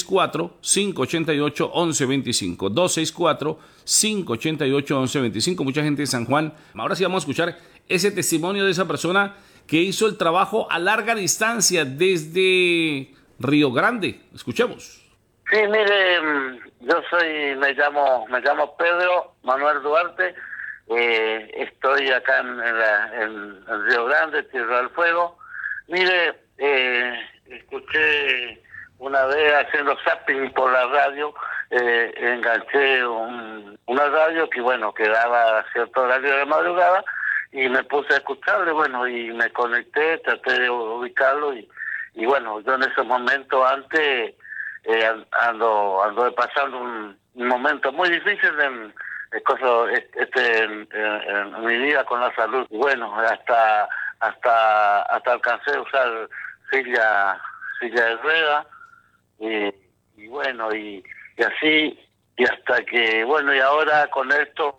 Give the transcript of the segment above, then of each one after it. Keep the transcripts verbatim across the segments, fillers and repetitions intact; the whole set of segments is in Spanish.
cuatro, cinco ocho ocho, once veinticinco. dos seis cuatro, cinco ocho ocho, once veinticinco. Mucha gente de San Juan. Ahora sí vamos a escuchar ese testimonio de esa persona que hizo el trabajo a larga distancia desde Río Grande. Escuchemos. Sí, mire, yo soy, me llamo, me llamo Pedro Manuel Duarte. Eh, estoy acá en, en, la, en, en Río Grande, Tierra del Fuego. Mire, eh, escuché una vez haciendo zapping por la radio, eh, enganché un, una radio que, bueno, que daba a cierto horario de madrugada y me puse a escucharle, bueno, y me conecté, traté de ubicarlo y, y bueno, yo en ese momento antes eh, ando, ando pasando un, un momento muy difícil en Cosa, este, en, en, en mi vida con la salud. Bueno, hasta hasta hasta alcancé a usar silla silla de rueda y, y bueno y, y así y hasta que bueno y ahora con esto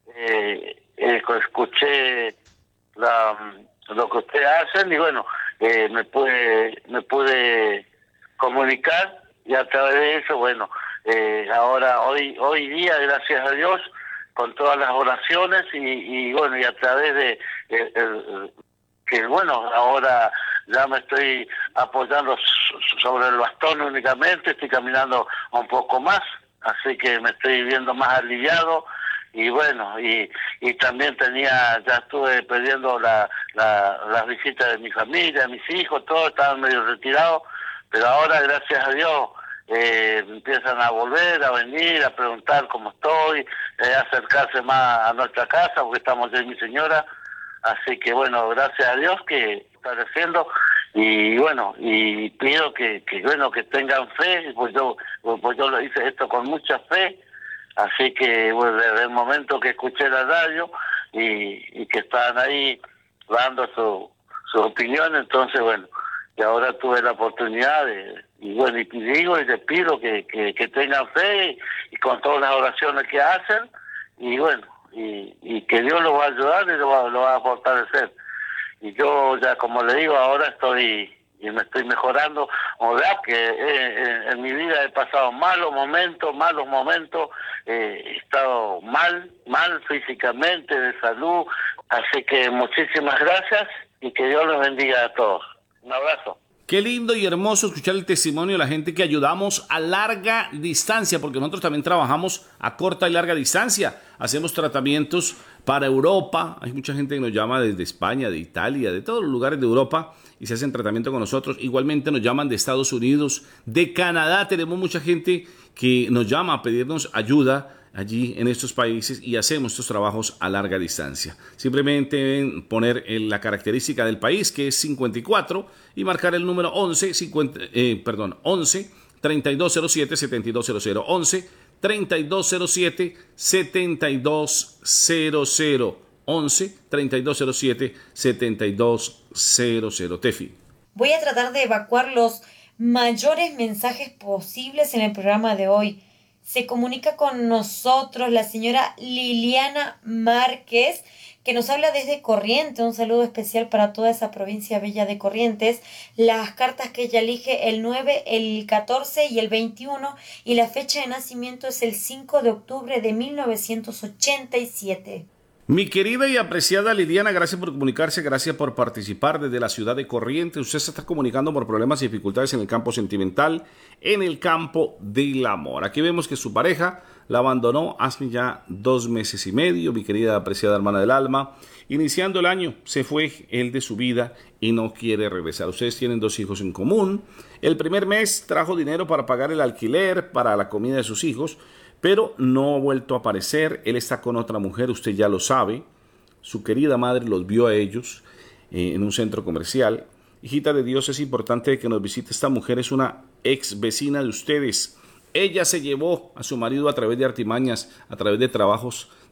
eh, eh, escuché la, lo que ustedes hacen y bueno eh, me pude me pude comunicar y a través de eso bueno eh, ahora hoy hoy día gracias a Dios con todas las oraciones y, y bueno y a través de eh, el, que bueno ahora ya me estoy apoyando sobre el bastón únicamente, estoy caminando un poco más, así que me estoy viendo más aliviado y bueno y y también tenía ya estuve pidiendo la, la las visitas de mi familia, de mis hijos, todos estaban medio retirados, pero ahora gracias a Dios Eh, empiezan a volver, a venir, a preguntar cómo estoy, eh, acercarse más a nuestra casa, porque estamos yo y mi señora, así que bueno, gracias a Dios que está haciendo, y bueno, y pido que, que bueno, que tengan fe, pues yo, pues yo lo hice esto con mucha fe, así que bueno, desde el momento que escuché la radio, y, y que estaban ahí dando su, su opinión, entonces bueno, y ahora tuve la oportunidad de, y bueno, y digo y les pido que, que, que tengan fe y, y con todas las oraciones que hacen, y bueno, y, y que Dios los va a ayudar y lo va, lo va a fortalecer. Y yo ya, como le digo, ahora estoy, y me estoy mejorando, o sea, que eh, en, en mi vida he pasado malos momentos, malos momentos, eh, he estado mal, mal físicamente, de salud, así que muchísimas gracias y que Dios los bendiga a todos. Un abrazo. Qué lindo y hermoso escuchar el testimonio de la gente que ayudamos a larga distancia, porque nosotros también trabajamos a corta y larga distancia. Hacemos tratamientos para Europa. Hay mucha gente que nos llama desde España, de Italia, de todos los lugares de Europa y se hacen tratamiento con nosotros. Igualmente nos llaman de Estados Unidos, de Canadá. Tenemos mucha gente que nos llama a pedirnos ayuda allí en estos países y hacemos estos trabajos a larga distancia. Simplemente deben poner la característica del país, que es cincuenta y cuatro, y marcar el número once, cincuenta, eh, perdón, once, treinta y dos cero siete, setenta y dos cero cero, once, treinta y dos cero siete, setenta y dos cero cero, once, treinta y dos cero siete, setenta y dos cero cero. Tefi. Voy a tratar de evacuar los mayores mensajes posibles en el programa de hoy. Se comunica con nosotros la señora Liliana Márquez, que nos habla desde Corrientes. Un saludo especial para toda esa provincia bella de Corrientes. Las cartas que ella elige, el nueve, el catorce y el veintiuno, y la fecha de nacimiento es el cinco de octubre de mil novecientos ochenta y siete. Mi querida y apreciada Liliana, gracias por comunicarse, gracias por participar desde la ciudad de Corrientes. Usted se está comunicando por problemas y dificultades en el campo sentimental, en el campo del amor. Aquí vemos que su pareja la abandonó hace ya dos meses y medio, mi querida apreciada hermana del alma. Iniciando el año, se fue él de su vida y no quiere regresar. Ustedes tienen dos hijos en común. El primer mes trajo dinero para pagar el alquiler, para la comida de sus hijos, pero no ha vuelto a aparecer. Él está con otra mujer, usted ya lo sabe. Su querida madre los vio a ellos eh, en un centro comercial. Hijita de Dios, es importante que nos visite. Esta mujer es una ex vecina de ustedes. Ella se llevó a su marido a través de artimañas, a través de trabajos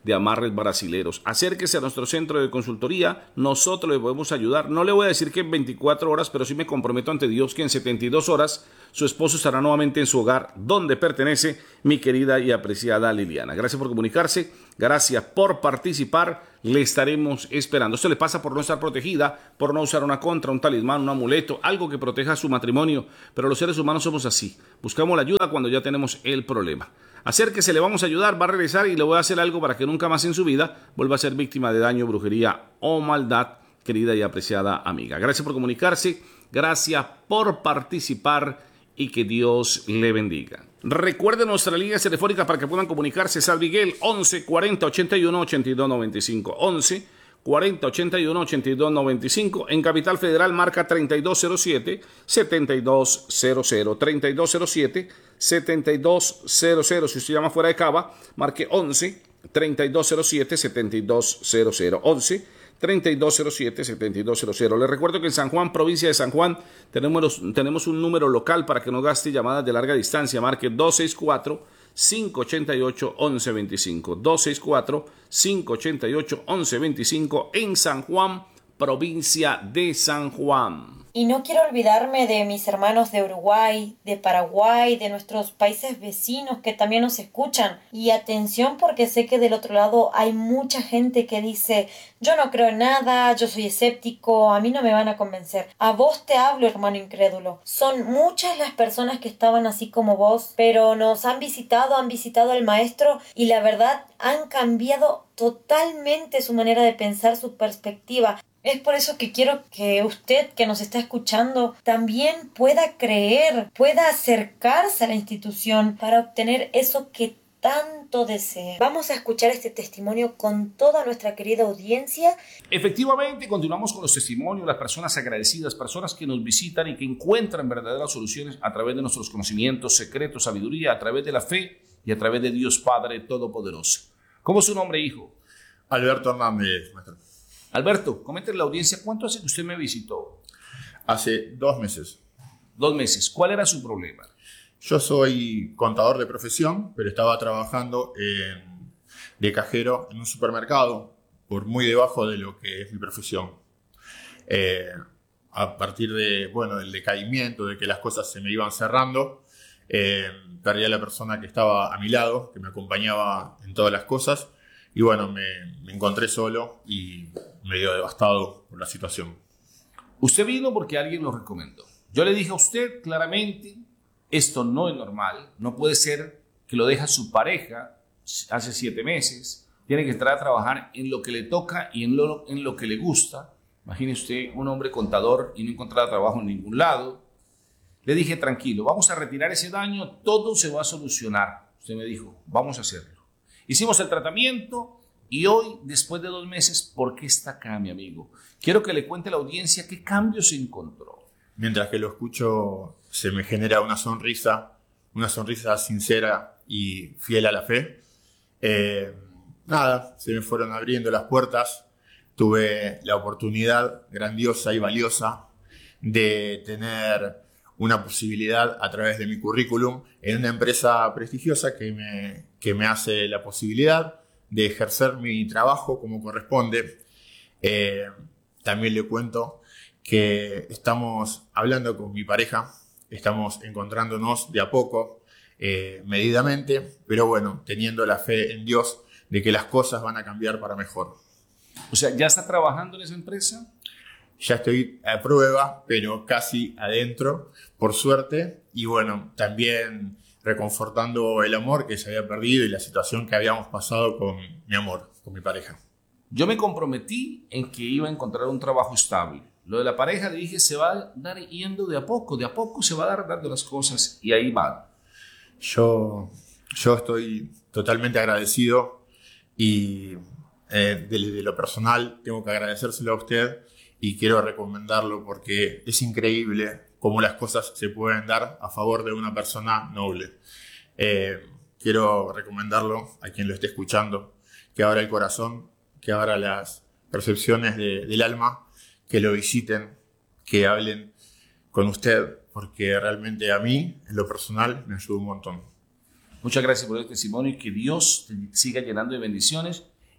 de amarres brasileros. Acérquese a nuestro centro de consultoría, nosotros le podemos ayudar. No le voy a decir que en veinticuatro horas, pero sí me comprometo ante Dios que en setenta y dos horas su esposo estará nuevamente en su hogar, donde pertenece mi querida y apreciada Liliana. Gracias por comunicarse, gracias por participar, le estaremos esperando. Esto le pasa por no estar protegida, por no usar una contra, un talismán, un amuleto, algo que proteja su matrimonio, pero los seres humanos somos así, buscamos la ayuda cuando ya tenemos el problema. Acérquese, le vamos a ayudar, va a regresar y le voy a hacer algo para que nunca más en su vida vuelva a ser víctima de daño, brujería o maldad, querida y apreciada amiga. Gracias por comunicarse, gracias por participar y que Dios le bendiga. Recuerden nuestra línea telefónica para que puedan comunicarse, San Miguel, once cuarenta ochenta y uno ochenta y dos noventa y cinco, once cuarenta ochenta y uno ochenta y dos noventa y cinco. En Capital Federal marca treinta y dos cero siete setenta y dos cero cero, treinta y dos cero siete setenta y dos cero cero. Si usted llama fuera de Cava, marque once treinta y dos cero siete setenta y dos cero cero, once treinta y dos cero siete setenta y dos cero cero. Les recuerdo que en San Juan, provincia de San Juan, tenemos, tenemos un número local para que no gaste llamadas de larga distancia. Marque dos seis cuatro cinco ocho ocho once veinticinco, dos seis cuatro cinco ocho ocho once veinticinco en San Juan, provincia de San Juan. Y no quiero olvidarme de mis hermanos de Uruguay, de Paraguay, de nuestros países vecinos que también nos escuchan. Y atención, porque sé que del otro lado hay mucha gente que dice: yo no creo en nada, yo soy escéptico, a mí no me van a convencer. A vos te hablo, hermano incrédulo. Son muchas las personas que estaban así como vos, pero nos han visitado, han visitado al maestro y la verdad han cambiado totalmente su manera de pensar, su perspectiva. Es por eso que quiero que usted que nos está escuchando también pueda creer, pueda acercarse a la institución para obtener eso que tanto desea. Vamos a escuchar este testimonio con toda nuestra querida audiencia. Efectivamente, continuamos con los testimonios, las personas agradecidas, personas que nos visitan y que encuentran verdaderas soluciones a través de nuestros conocimientos, secretos, sabiduría, a través de la fe y a través de Dios Padre Todopoderoso. ¿Cómo es su nombre, hijo? Alberto Hernández, maestro. Alberto, coméntale a la audiencia, ¿cuánto hace que usted me visitó? Hace dos meses. Dos meses. ¿Cuál era su problema? Yo soy contador de profesión, pero estaba trabajando en, de cajero en un supermercado, por muy debajo de lo que es mi profesión. Eh, a partir de, bueno, del decaimiento, de que las cosas se me iban cerrando, eh, perdí a la persona que estaba a mi lado, que me acompañaba en todas las cosas. Y bueno, me, me encontré solo y medio devastado por la situación. Usted vino porque alguien lo recomendó. Yo le dije a usted claramente, esto no es normal, no puede ser que lo deja su pareja hace siete meses, tiene que entrar a trabajar en lo que le toca y en lo, en lo que le gusta. Imagine usted un hombre contador y no encontrar trabajo en ningún lado. Le dije, tranquilo, vamos a retirar ese daño, todo se va a solucionar. Usted me dijo, vamos a hacerlo. Hicimos el tratamiento y hoy, después de dos meses, ¿por qué está acá, mi amigo? Quiero que le cuente a la audiencia qué cambios se encontró. Mientras que lo escucho, se me genera una sonrisa, una sonrisa sincera y fiel a la fe. Eh, nada, se me fueron abriendo las puertas. Tuve la oportunidad grandiosa y valiosa de tener una posibilidad a través de mi currículum en una empresa prestigiosa que me, que me hace la posibilidad de ejercer mi trabajo como corresponde. Eh, también le cuento que estamos hablando con mi pareja, estamos encontrándonos de a poco, eh, medidamente, pero bueno, teniendo la fe en Dios de que las cosas van a cambiar para mejor. O sea, ¿ya está trabajando en esa empresa? Ya estoy a prueba, pero casi adentro, por suerte. Y bueno, también reconfortando el amor que se había perdido y la situación que habíamos pasado con mi amor, con mi pareja. Yo me comprometí en que iba a encontrar un trabajo estable. Lo de la pareja, le dije, se va a dar yendo de a poco. De a poco se va a dar dando las cosas y ahí van. Yo, yo estoy totalmente agradecido y eh, de, de lo personal tengo que agradecérselo a usted. Y quiero recomendarlo porque es increíble cómo las cosas se pueden dar a favor de una persona noble. Eh, quiero recomendarlo a quien lo esté escuchando, que abra el corazón, que abra las percepciones de, del alma, que lo visiten, que hablen con usted, porque realmente a mí, en lo personal, me ayudó un montón. Muchas gracias por el testimonio y que Dios te siga llenando de bendiciones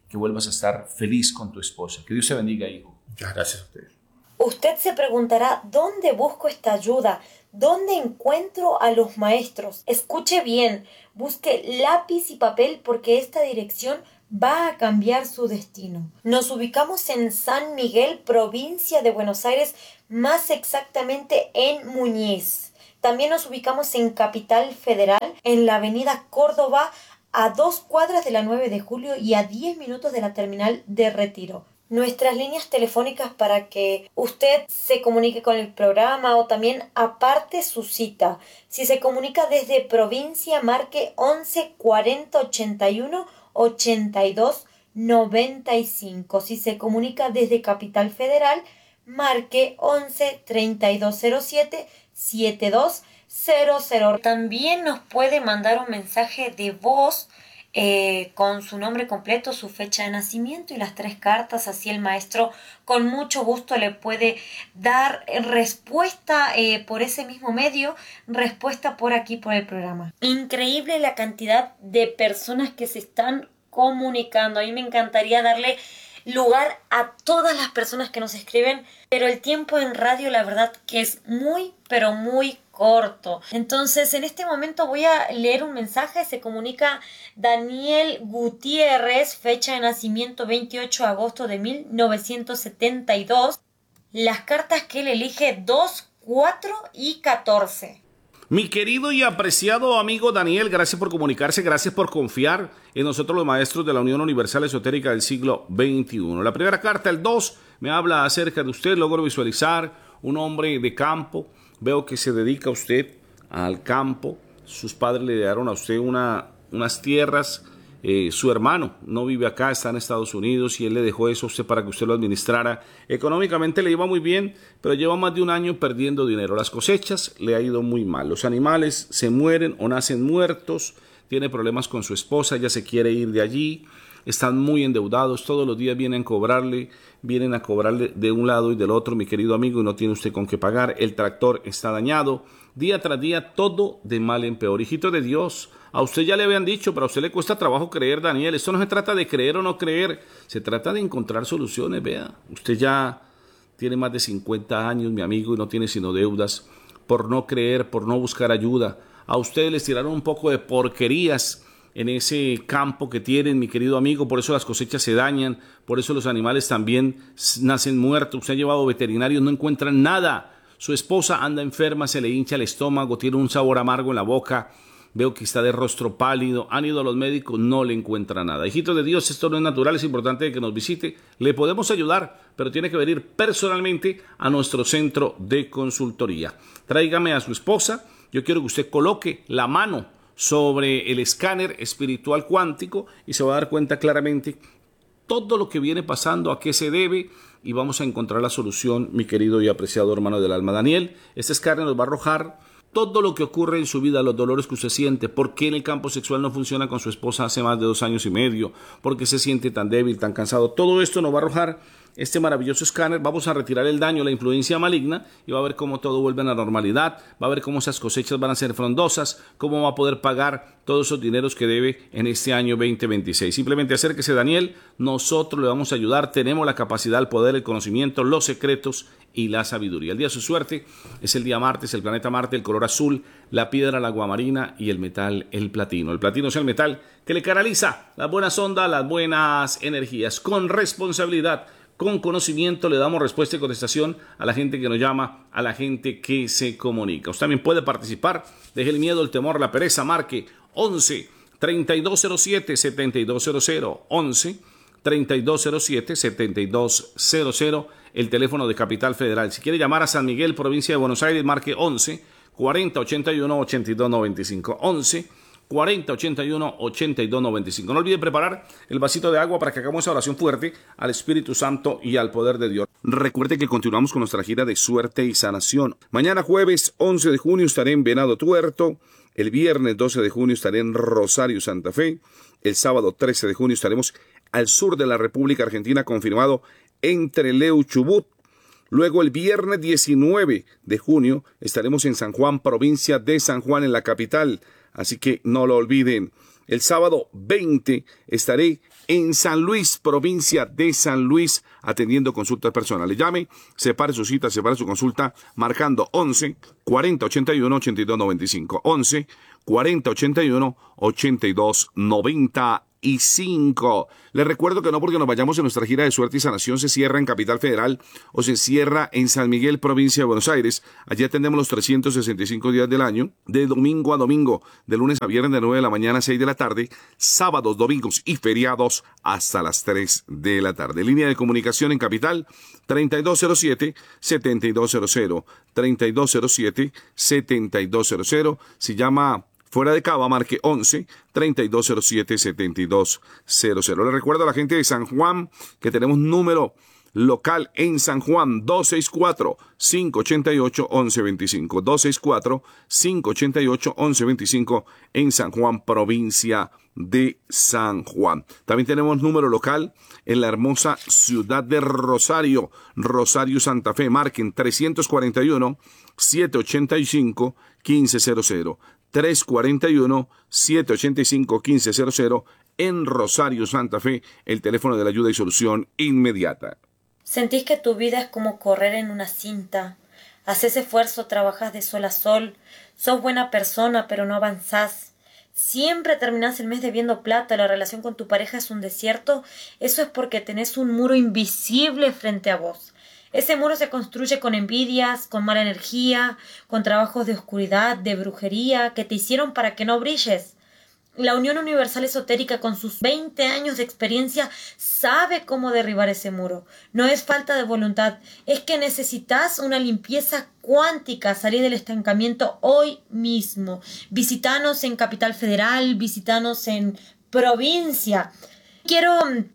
que vuelvas a estar feliz con tu esposa. Que Dios te bendiga, hijo. Muchas gracias a ustedes. Usted se preguntará, ¿dónde busco esta ayuda? ¿Dónde encuentro a los maestros? Escuche bien, busque lápiz y papel porque esta dirección va a cambiar su destino. Nos ubicamos en San Miguel, provincia de Buenos Aires, más exactamente en Muñiz. También nos ubicamos en Capital Federal, en la avenida Córdoba, a dos cuadras de la nueve de julio y a diez minutos de la terminal de Retiro. Nuestras líneas telefónicas para que usted se comunique con el programa o también aparte su cita. Si se comunica desde provincia, marque once cuarenta ochenta y uno ochenta y dos noventa y cinco. Si se comunica desde Capital Federal, marque once treinta y dos cero siete setenta y dos cero cero. También nos puede mandar un mensaje de voz Eh, con su nombre completo, su fecha de nacimiento y las tres cartas. Así el maestro con mucho gusto le puede dar respuesta eh, por ese mismo medio, respuesta por aquí por el programa. Increíble la cantidad de personas que se están comunicando. A mí me encantaría darle lugar a todas las personas que nos escriben, pero el tiempo en radio la verdad que es muy pero muy corto. Entonces en este momento voy a leer un mensaje. Se comunica Daniel Gutiérrez, fecha de nacimiento veintiocho de agosto de mil novecientos setenta y dos. Las cartas que él elige dos, cuatro y catorce. Mi querido y apreciado amigo Daniel, gracias por comunicarse, gracias por confiar en nosotros los maestros de la Unión Universal Esotérica del siglo veintiuno. La primera carta, el dos, me habla acerca de usted. Logro visualizar un hombre de campo. Veo que se dedica usted al campo. Sus padres le dieron a usted una, unas tierras. Eh, su hermano no vive acá, está en Estados Unidos y él le dejó eso a usted para que usted lo administrara. Económicamente le iba muy bien, pero lleva más de un año perdiendo dinero. Las cosechas le ha ido muy mal. Los animales se mueren o nacen muertos. Tiene problemas con su esposa, ella se quiere ir de allí. Están muy endeudados, todos los días vienen a cobrarle, vienen a cobrarle de un lado y del otro, mi querido amigo, y no tiene usted con qué pagar. El tractor está dañado, día tras día, todo de mal en peor. Hijito de Dios, a usted ya le habían dicho, pero a usted le cuesta trabajo creer, Daniel. Esto no se trata de creer o no creer, se trata de encontrar soluciones. Vea, usted ya tiene más de cincuenta años, mi amigo, y no tiene sino deudas por no creer, por no buscar ayuda. A ustedes les tiraron un poco de porquerías en ese campo que tienen, mi querido amigo, por eso las cosechas se dañan, por eso los animales también nacen muertos. Usted ha llevado veterinarios, no encuentran nada. Su esposa anda enferma, se le hincha el estómago, tiene un sabor amargo en la boca, veo que está de rostro pálido, han ido a los médicos, no le encuentra nada. Hijito de Dios, esto no es natural, es importante que nos visite, le podemos ayudar, pero tiene que venir personalmente a nuestro centro de consultoría. Tráigame a su esposa, yo quiero que usted coloque la mano sobre el escáner espiritual cuántico y se va a dar cuenta claramente todo lo que viene pasando, a qué se debe, y vamos a encontrar la solución, mi querido y apreciado hermano del alma. Daniel, este escáner nos va a arrojar todo lo que ocurre en su vida, los dolores que usted siente, por qué en el campo sexual no funciona con su esposa hace más de dos años y medio, por qué se siente tan débil, tan cansado. Todo esto nos va a arrojar este maravilloso escáner. Vamos a retirar el daño, la influencia maligna, y va a ver cómo todo vuelve a la normalidad, va a ver cómo esas cosechas van a ser frondosas, cómo va a poder pagar todos esos dineros que debe en este año veinte veintiséis. Simplemente acérquese, Daniel, nosotros le vamos a ayudar, tenemos la capacidad, el poder, el conocimiento, los secretos y la sabiduría. El día de su suerte es el día martes, el planeta Marte, el color azul, la piedra, la aguamarina y el metal, el platino. El platino es el metal que le canaliza las buenas ondas, las buenas energías. Con responsabilidad, con conocimiento, le damos respuesta y contestación a la gente que nos llama, a la gente que se comunica. Usted también puede participar. Deje el miedo, el temor, la pereza. Marque once treinta y dos cero siete setenta y dos cero cero. once treinta y dos cero siete setenta y dos cero cero. El teléfono de Capital Federal. Si quiere llamar a San Miguel, provincia de Buenos Aires, marque once cuarenta ochenta y uno ochenta y dos noventa y cinco. once cuarenta ochenta y uno ochenta y dos noventa y cinco. No olvide preparar el vasito de agua para que hagamos esa oración fuerte al Espíritu Santo y al poder de Dios. Recuerde que continuamos con nuestra gira de suerte y sanación. Mañana jueves once de junio estaré en Venado Tuerto. El viernes doce de junio estaré en Rosario, Santa Fe. El sábado trece de junio estaremos al sur de la República Argentina, confirmado en Trelew, Chubut. Luego el viernes diecinueve de junio estaremos en San Juan, provincia de San Juan, en la capital. Así que no lo olviden. el sábado veinte estaré en San Luis, provincia de San Luis, atendiendo consultas personales. Llame, separe su cita, separe su consulta, marcando once, cuarenta, ochenta y uno, ochenta y dos noventa y cinco. once, cuarenta, ochenta y uno, ochenta y dos noventa y cinco. Les recuerdo que no porque nos vayamos en nuestra gira de suerte y sanación se cierra en Capital Federal o se cierra en San Miguel, provincia de Buenos Aires. Allí atendemos los trescientos sesenta y cinco días del año, de domingo a domingo, de lunes a viernes de nueve de la mañana a seis de la tarde, sábados, domingos y feriados hasta las tres de la tarde. Línea de comunicación en Capital, treinta y dos cero siete, setenta y dos cero cero, treinta y dos cero siete, setenta y dos cero cero. Si llama fuera de Cava, marque once, treinta y dos cero siete, setenta y dos cero cero. Le recuerdo a la gente de San Juan que tenemos número local en San Juan, dos seis cuatro, cinco ocho ocho, once veinticinco. dos seis cuatro, cinco ocho ocho, once veinticinco en San Juan, provincia de San Juan. También tenemos número local en la hermosa ciudad de Rosario, Rosario Santa Fe. Marquen trescientos cuarenta y uno, setecientos ochenta y cinco, quince cero cero. trescientos cuarenta y uno, setecientos ochenta y cinco, quince cero cero en Rosario, Santa Fe, el teléfono de la ayuda y solución inmediata. ¿Sentís que tu vida es como correr en una cinta? Haces esfuerzo, trabajas de sol a sol, sos buena persona pero no avanzás. Siempre terminás el mes debiendo plata, la relación con tu pareja es un desierto. Eso es porque tenés un muro invisible frente a vos. Ese muro se construye con envidias, con mala energía, con trabajos de oscuridad, de brujería, que te hicieron para que no brilles. La Unión Universal Esotérica, con sus veinte años de experiencia, sabe cómo derribar ese muro. No es falta de voluntad, es que necesitas una limpieza cuántica, salir del estancamiento hoy mismo. Visítanos en Capital Federal, visítanos en provincia. Quiero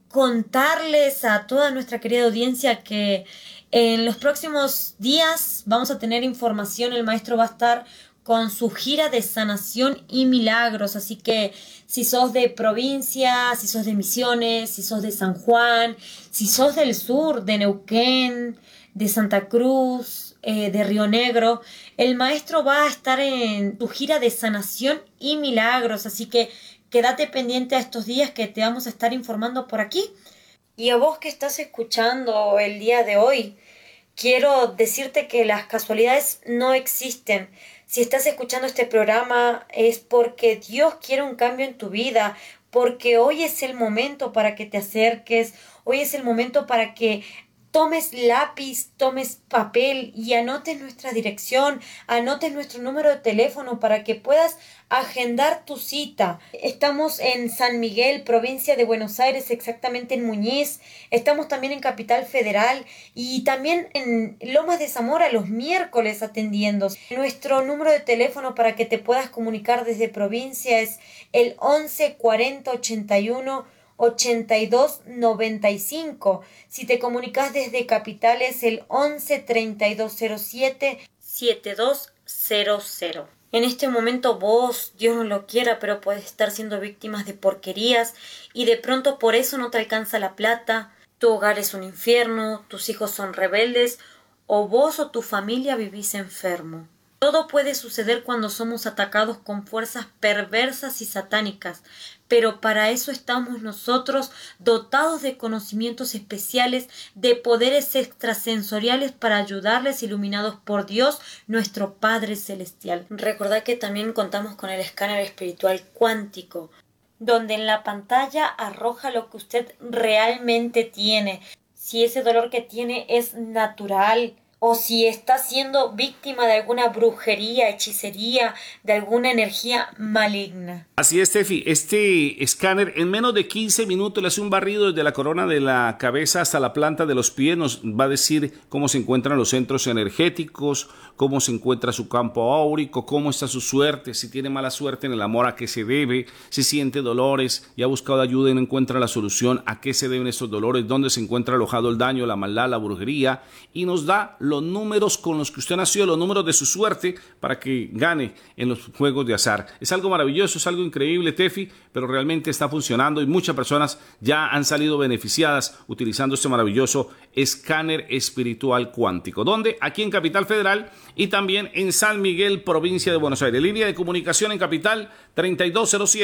contarles a toda nuestra querida audiencia que en los próximos días vamos a tener información. El maestro va a estar con su gira de sanación y milagros, así que si sos de provincia, si sos de Misiones, si sos de San Juan, si sos del sur, de Neuquén, de Santa Cruz, eh, de Río Negro, el maestro va a estar en tu gira de sanación y milagros, así que quédate pendiente a estos días que te vamos a estar informando por aquí. Y a vos que estás escuchando el día de hoy, quiero decirte que las casualidades no existen. Si estás escuchando este programa es porque Dios quiere un cambio en tu vida, porque hoy es el momento para que te acerques, hoy es el momento para que tomes lápiz, tomes papel y anotes nuestra dirección, anotes nuestro número de teléfono para que puedas agendar tu cita. Estamos en San Miguel, provincia de Buenos Aires, exactamente en Muñiz. Estamos también en Capital Federal y también en Lomas de Zamora los miércoles atendiendo. Nuestro número de teléfono para que te puedas comunicar desde provincia es el once, cuarenta, ochenta y uno, ochenta y dos noventa y cinco. Si te comunicas desde Capital es el once, treinta y dos cero siete, setenta y dos cero cero. En este momento vos, Dios no lo quiera, pero puedes estar siendo víctimas de porquerías y de pronto por eso no te alcanza la plata, tu hogar es un infierno, tus hijos son rebeldes o vos o tu familia vivís enfermo. Todo puede suceder cuando somos atacados con fuerzas perversas y satánicas, pero para eso estamos nosotros dotados de conocimientos especiales, de poderes extrasensoriales para ayudarles, iluminados por Dios, nuestro Padre Celestial. Recordad que también contamos con el escáner espiritual cuántico, donde en la pantalla arroja lo que usted realmente tiene. Si ese dolor que tiene es natural, o si está siendo víctima de alguna brujería, hechicería, de alguna energía maligna. Así es, Tefi. Este escáner en menos de quince minutos le hace un barrido desde la corona de la cabeza hasta la planta de los pies. Nos va a decir cómo se encuentran los centros energéticos, cómo se encuentra su campo áurico, cómo está su suerte, si tiene mala suerte en el amor, a qué se debe, si siente dolores y ha buscado ayuda y no encuentra la solución, a qué se deben estos dolores, dónde se encuentra alojado el daño, la maldad, la brujería, y nos da los números con los que usted nació, los números de su suerte para que gane en los juegos de azar. Es algo maravilloso, es algo increíble, Tefi, pero realmente está funcionando y muchas personas ya han salido beneficiadas utilizando este maravilloso escáner espiritual cuántico. ¿Dónde? Aquí en Capital Federal y también en San Miguel, provincia de Buenos Aires. Línea de comunicación en Capital treinta y dos cero siete,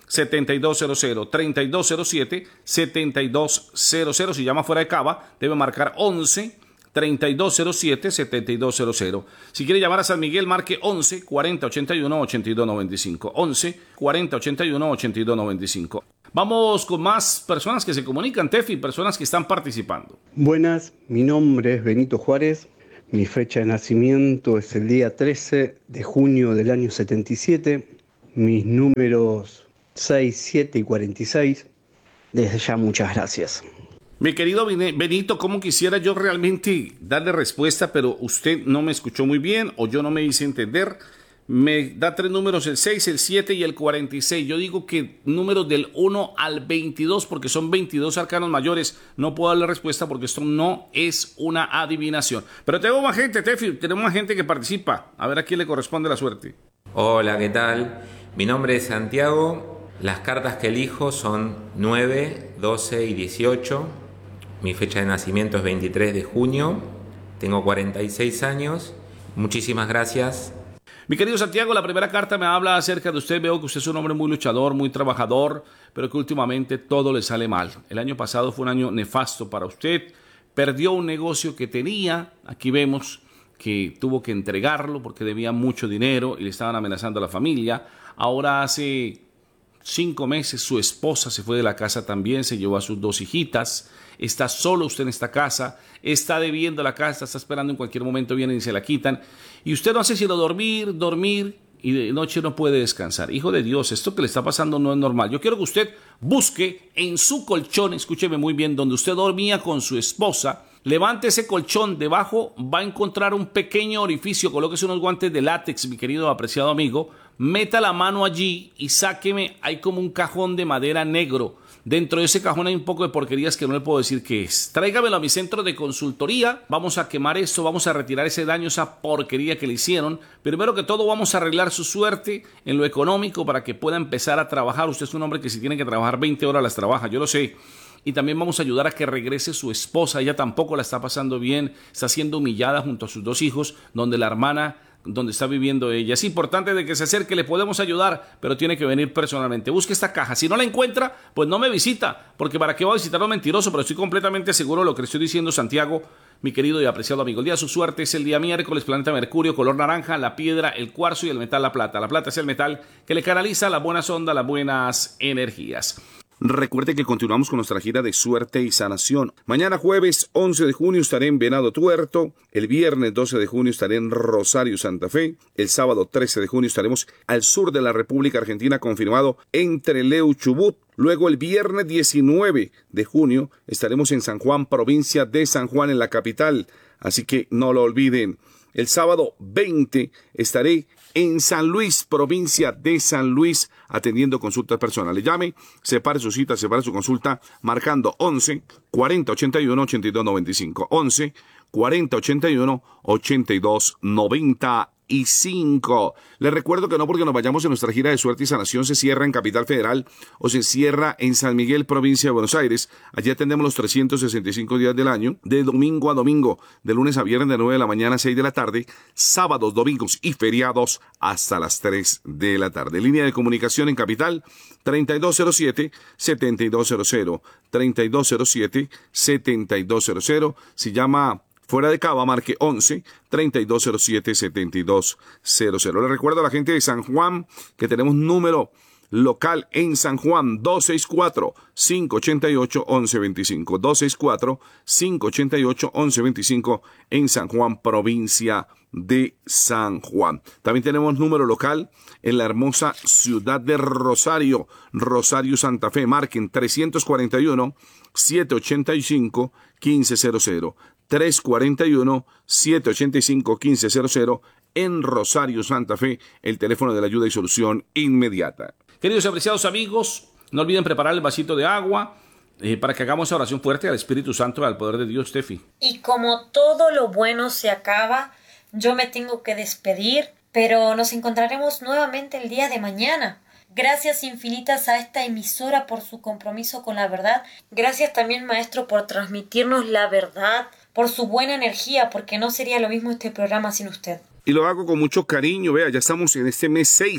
setenta y dos cero cero, treinta y dos cero siete, setenta y dos cero cero. Si llama fuera de Cava, debe marcar once, treinta y dos cero siete, setenta y dos cero cero. Si quiere llamar a San Miguel, marque once, cuarenta, ochenta y uno, ochenta y dos noventa y cinco. once, cuarenta, ochenta y uno, ochenta y dos noventa y cinco. Vamos con más personas que se comunican, Tefi, personas que están participando. Buenas, mi nombre es Benito Juárez. Mi fecha de nacimiento es el día trece de junio del año setenta y siete. Mis números seis, siete y cuarenta y seis. Desde ya, muchas gracias. Mi querido Benito, ¿cómo quisiera yo realmente darle respuesta, pero usted no me escuchó muy bien o yo no me hice entender? Me da tres números, el seis, el siete y el cuarenta y seis. Yo digo que números del uno al veintidós, porque son veintidós arcanos mayores. No puedo darle respuesta porque esto no es una adivinación. Pero tengo más gente, Tefi, tenemos más gente que participa. A ver a quién le corresponde la suerte. Hola, ¿qué tal? Mi nombre es Santiago. Las cartas que elijo son nueve, doce y dieciocho. Mi fecha de nacimiento es veintitrés de junio. Tengo cuarenta y seis años. Muchísimas gracias. Mi querido Santiago, la primera carta me habla acerca de usted. Veo que usted es un hombre muy luchador, muy trabajador, pero que últimamente todo le sale mal. El año pasado fue un año nefasto para usted. Perdió un negocio que tenía. Aquí vemos que tuvo que entregarlo porque debía mucho dinero y le estaban amenazando a la familia. Ahora hace cinco meses su esposa se fue de la casa también, se llevó a sus dos hijitas. Está solo usted en esta casa, está debiendo la casa, está esperando en cualquier momento vienen y se la quitan. Y usted no hace sino dormir, dormir y de noche no puede descansar. Hijo de Dios, esto que le está pasando no es normal. Yo quiero que usted busque en su colchón, escúcheme muy bien, donde usted dormía con su esposa. Levante ese colchón, debajo va a encontrar un pequeño orificio, colóquese unos guantes de látex, mi querido apreciado amigo, meta la mano allí y sáqueme, hay como un cajón de madera negro. Dentro de ese cajón hay un poco de porquerías que no le puedo decir qué es. Tráigamelo a mi centro de consultoría. Vamos a quemar esto, vamos a retirar ese daño, esa porquería que le hicieron. Primero que todo vamos a arreglar su suerte en lo económico para que pueda empezar a trabajar. Usted es un hombre que si tiene que trabajar veinte horas las trabaja, yo lo sé. Y también vamos a ayudar a que regrese su esposa. Ella tampoco la está pasando bien, está siendo humillada junto a sus dos hijos, donde la hermana... donde está viviendo ella. Es importante de que se acerque, le podemos ayudar, pero tiene que venir personalmente. Busque esta caja. Si no la encuentra, pues no me visita, porque para qué va a visitar a un mentiroso, pero estoy completamente seguro de lo que le estoy diciendo, Santiago, mi querido y apreciado amigo. El día de su suerte es el día miércoles, planeta Mercurio, color naranja, la piedra, el cuarzo y el metal, la plata. La plata es el metal que le canaliza las buenas ondas, las buenas energías. Recuerde que continuamos con nuestra gira de suerte y sanación. Mañana jueves once de junio estaré en Venado Tuerto. El viernes doce de junio estaré en Rosario, Santa Fe. El sábado trece de junio estaremos al sur de la República Argentina, confirmado en Trelew, Chubut. Luego el viernes diecinueve de junio estaremos en San Juan, provincia de San Juan, en la capital. Así que no lo olviden. El sábado veinte estaré en San Luis, provincia de San Luis, atendiendo consultas personales. Llame, separe su cita, separe su consulta, marcando once, cuarenta, ochenta y uno, ochenta y dos noventa y cinco. once, cuarenta, ochenta y uno, ochenta y dos noventa y cinco. Les recuerdo que no porque nos vayamos en nuestra gira de suerte y sanación se cierra en Capital Federal o se cierra en San Miguel, provincia de Buenos Aires. Allí atendemos los trescientos sesenta y cinco días del año, de domingo a domingo, de lunes a viernes de nueve de la mañana a seis de la tarde, sábados, domingos y feriados hasta las tres de la tarde. Línea de comunicación en Capital, treinta y dos cero siete, setenta y dos cero cero, treinta y dos cero siete, setenta y dos cero cero. Si llama fuera de Cava, marque once, treinta y dos cero siete, setenta y dos cero cero. Le recuerdo a la gente de San Juan que tenemos número local en San Juan, dos seis cuatro, cinco ocho ocho, once veinticinco. dos seis cuatro, cinco ocho ocho, once veinticinco en San Juan, provincia de San Juan. También tenemos número local en la hermosa ciudad de Rosario, Rosario, Santa Fe. Marquen trescientos cuarenta y uno, setecientos ochenta y cinco, quince cero cero. trescientos cuarenta y uno, setecientos ochenta y cinco, quince cero cero en Rosario, Santa Fe, el teléfono de la ayuda y solución inmediata. Queridos y apreciados amigos, no olviden preparar el vasito de agua eh, para que hagamos esa oración fuerte al Espíritu Santo y al poder de Dios, Tefi. Y como todo lo bueno se acaba, yo me tengo que despedir, pero nos encontraremos nuevamente el día de mañana. Gracias infinitas a esta emisora por su compromiso con la verdad. Gracias también, maestro, por transmitirnos la verdad, por su buena energía, porque no sería lo mismo este programa sin usted. Y lo hago con mucho cariño. Vea, ya estamos en este mes seis,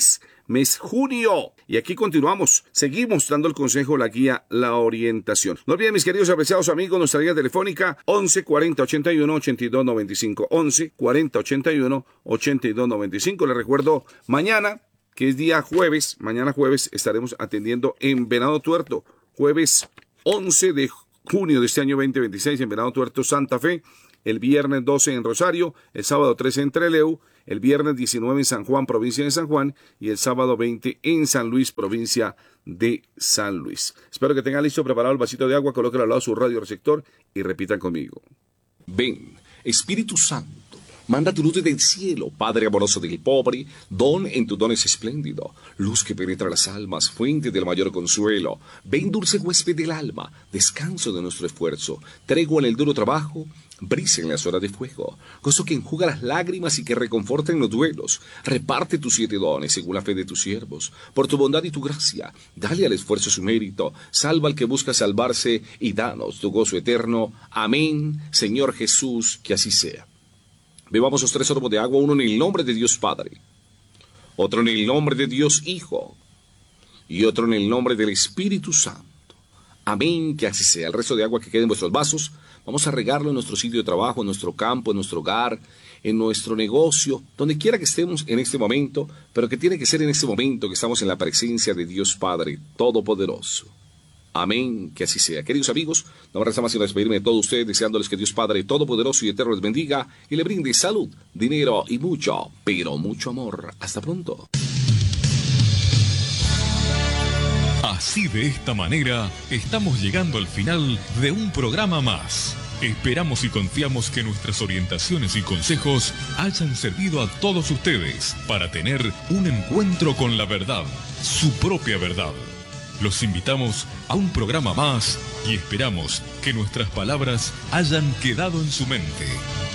mes junio. Y aquí continuamos, seguimos dando el consejo, la guía, la orientación. No olviden, mis queridos y apreciados amigos, nuestra guía telefónica once cuarenta ochenta y uno ochenta y dos noventa y cinco, once cuarenta ochenta y uno ochenta y dos noventa y cinco. Les recuerdo, mañana, que es día jueves, mañana jueves estaremos atendiendo en Venado Tuerto, jueves once de junio de este año veinte veintiséis en Venado Tuerto, Santa Fe, el viernes doce en Rosario, el sábado trece en Trelew, el viernes diecinueve en San Juan, provincia de San Juan, y el sábado veinte en San Luis, provincia de San Luis. Espero que tengan listo, preparado el vasito de agua, colóquenlo al lado de su radio receptor y repitan conmigo. Ven, Espíritu Santo, manda tu luz desde el cielo, Padre amoroso del pobre, don en tu don es espléndido, luz que penetra las almas, fuente del mayor consuelo. Ven, dulce huésped del alma, descanso de nuestro esfuerzo, tregua en el duro trabajo, brisa en las horas de fuego, gozo que enjuga las lágrimas y que reconforta en los duelos. Reparte tus siete dones según la fe de tus siervos, por tu bondad y tu gracia, dale al esfuerzo su mérito, salva al que busca salvarse y danos tu gozo eterno. Amén, Señor Jesús, que así sea. Bebamos los tres sorbos de agua, uno en el nombre de Dios Padre, otro en el nombre de Dios Hijo y otro en el nombre del Espíritu Santo. Amén, que así sea. El resto de agua que quede en vuestros vasos, vamos a regarlo en nuestro sitio de trabajo, en nuestro campo, en nuestro hogar, en nuestro negocio, donde quiera que estemos en este momento, pero que tiene que ser en este momento que estamos en la presencia de Dios Padre Todopoderoso. Amén, que así sea. Queridos amigos, no me resta más sino despedirme de todos ustedes, deseándoles que Dios Padre Todopoderoso y Eterno les bendiga y le brinde salud, dinero y mucho, pero mucho amor. Hasta pronto. Así, de esta manera, estamos llegando al final de un programa más. Esperamos y confiamos que nuestras orientaciones y consejos hayan servido a todos ustedes para tener un encuentro con la verdad, su propia verdad. Los invitamos a un programa más y esperamos que nuestras palabras hayan quedado en su mente.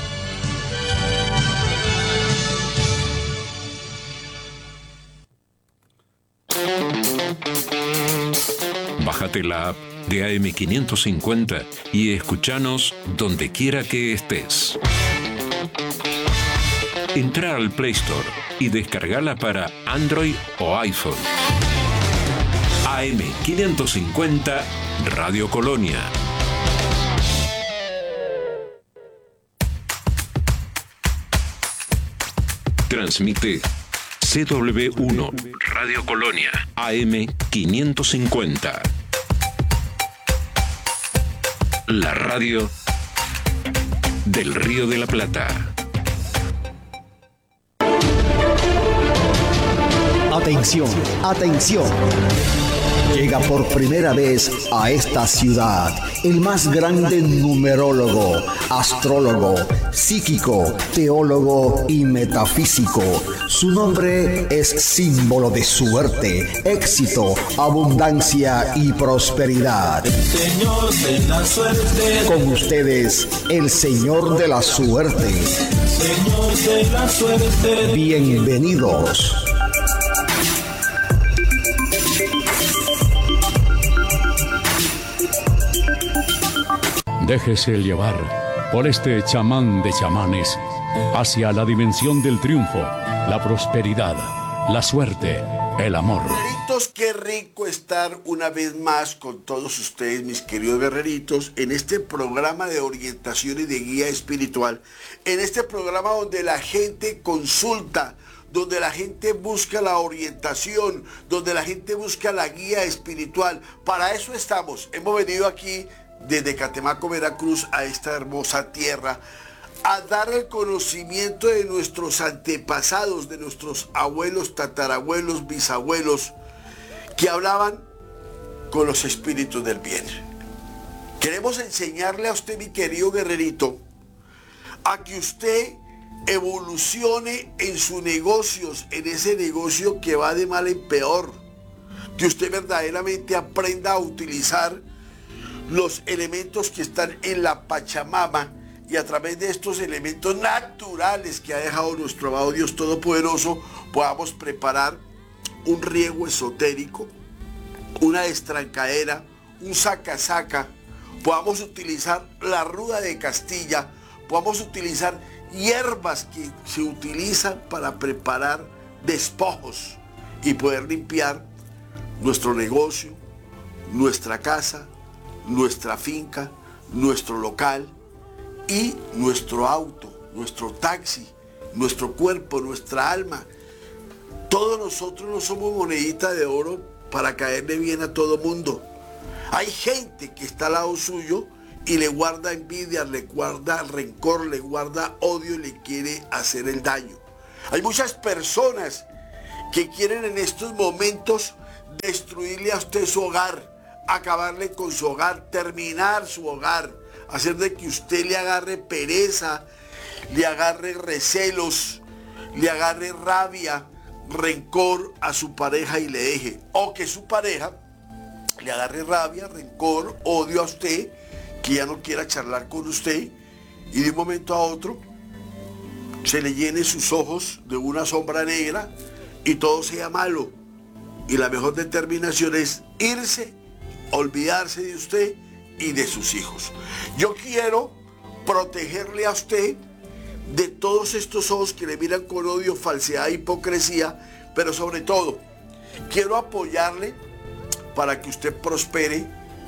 Bájate la app de A M quinientos cincuenta y escúchanos donde quiera que estés. Entra al Play Store y descargala para Android o iPhone. A M quinientos cincuenta Radio Colonia. Transmite C W uno Radio Colonia A M quinientos cincuenta. La radio del Río de la Plata. Atención, atención. Llega por primera vez a esta ciudad el más grande numerólogo, astrólogo, psíquico, teólogo y metafísico. Su nombre es símbolo de suerte, éxito, abundancia y prosperidad. El Señor de la suerte. Con ustedes, el Señor de la suerte. Señor de la suerte. Bienvenidos. Déjese llevar por este chamán de chamanes hacia la dimensión del triunfo, la prosperidad, la suerte, el amor. Guerreritos, qué rico estar una vez más con todos ustedes, mis queridos guerreritos, en este programa de orientación y de guía espiritual, en este programa donde la gente consulta, donde la gente busca la orientación, donde la gente busca la guía espiritual. Para eso estamos. Hemos venido aquí desde Catemaco, Veracruz, a esta hermosa tierra, a dar el conocimiento de nuestros antepasados, de nuestros abuelos, tatarabuelos, bisabuelos, que hablaban con los espíritus del bien. Queremos enseñarle a usted, mi querido guerrerito, a que usted evolucione en sus negocios, en ese negocio que va de mal en peor, que usted verdaderamente aprenda a utilizar los elementos que están en la Pachamama y a través de estos elementos naturales que ha dejado nuestro amado Dios Todopoderoso podamos preparar un riego esotérico, una destrancadera, un saca-saca, podamos utilizar la ruda de Castilla, podamos utilizar hierbas que se utilizan para preparar despojos y poder limpiar nuestro negocio, nuestra casa, nuestra finca, nuestro local y nuestro auto, nuestro taxi, nuestro cuerpo, nuestra alma. Todos nosotros no somos monedita de oro para caerle bien a todo mundo. Hay gente que está al lado suyo y le guarda envidia, le guarda rencor, le guarda odio y le quiere hacer el daño. Hay muchas personas que quieren en estos momentos destruirle a usted su hogar, acabarle con su hogar, terminar su hogar, hacer de que usted le agarre pereza, le agarre recelos, le agarre rabia, rencor a su pareja y le deje. O que su pareja le agarre rabia, rencor, odio a usted, que ya no quiera charlar con usted y de un momento a otro se le llene sus ojos de una sombra negra y todo sea malo. Y la mejor determinación es irse, olvidarse de usted y de sus hijos. Yo quiero protegerle a usted de todos estos ojos que le miran con odio, falsedad e hipocresía, pero sobre todo quiero apoyarle para que usted prospere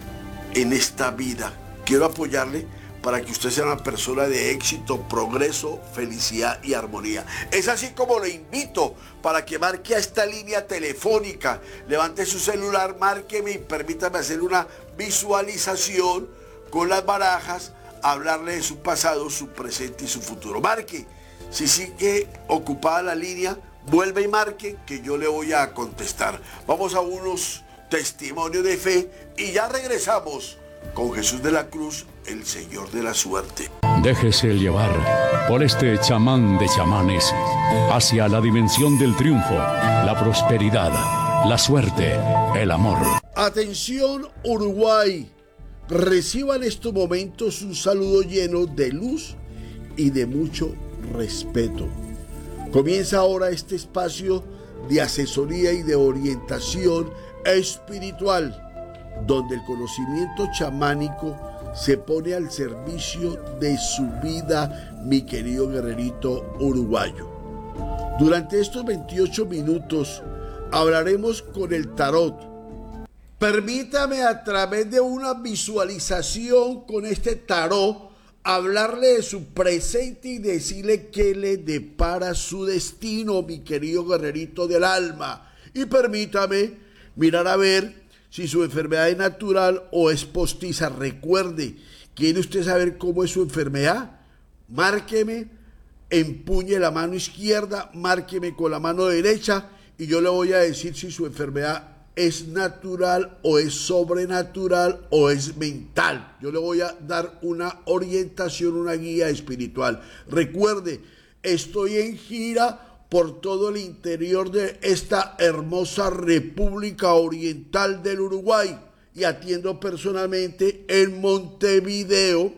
en esta vida. Quiero apoyarle para que usted sea una persona de éxito, progreso, felicidad y armonía. Es así como le invito para que marque a esta línea telefónica, levante su celular, márqueme y permítame hacer una visualización con las barajas, hablarle de su pasado, su presente y su futuro. Marque, si sigue ocupada la línea, vuelve y marque que yo le voy a contestar. Vamos a unos testimonios de fe y ya regresamos con Jesús de la Cruz, el Señor de la Suerte. Déjese llevar por este chamán de chamanes hacia la dimensión del triunfo, la prosperidad, la suerte, el amor. Atención Uruguay, reciba en estos momentos un saludo lleno de luz y de mucho respeto. Comienza ahora este espacio de asesoría y de orientación espiritual, donde el conocimiento chamánico se pone al servicio de su vida, mi querido guerrerito uruguayo. Durante estos veintiocho minutos hablaremos con el tarot. Permítame a través de una visualización con este tarot hablarle de su presente y decirle qué le depara su destino, mi querido guerrerito del alma. Y permítame mirar a ver si su enfermedad es natural o es postiza. Recuerde, ¿quiere usted saber cómo es su enfermedad? Márqueme, empuñe la mano izquierda, márqueme con la mano derecha y yo le voy a decir si su enfermedad es natural o es sobrenatural o es mental. Yo le voy a dar una orientación, una guía espiritual. Recuerde, estoy en gira por todo el interior de esta hermosa República Oriental del Uruguay y atiendo personalmente en Montevideo,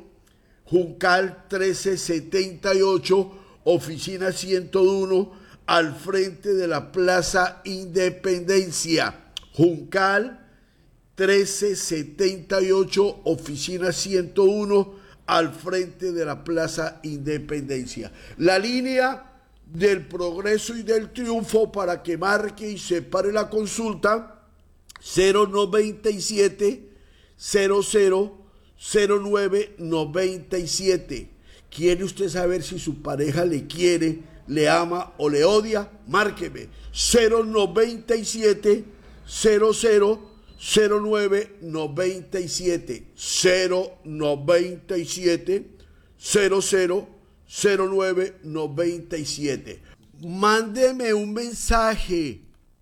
Juncal trece setenta y ocho, oficina ciento uno, al frente de la Plaza Independencia. Juncal trece setenta y ocho, oficina ciento uno, al frente de la Plaza Independencia. La línea del progreso y del triunfo para que marque y separe la consulta: cero noventa y siete, cero cero, cero nueve noventa y siete. ¿Quiere usted saber si su pareja le quiere, le ama o le odia? Márqueme cero noventa y siete, cero cero, cero nueve noventa y siete, cero noventa y siete, cero cero, cero nueve noventa y siete. Mándeme un mensaje